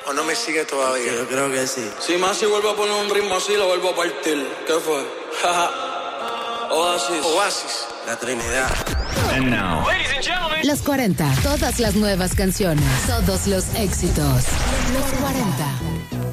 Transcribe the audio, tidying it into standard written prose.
¿O no me sigue todavía? Yo creo que sí. Si Masi vuelve a poner un ritmo así, lo vuelvo a partir. ¿Qué fue? Oasis. La Trinidad. And now, Ladies and gentlemen. Los 40, todas las nuevas canciones, todos los éxitos. Los 40.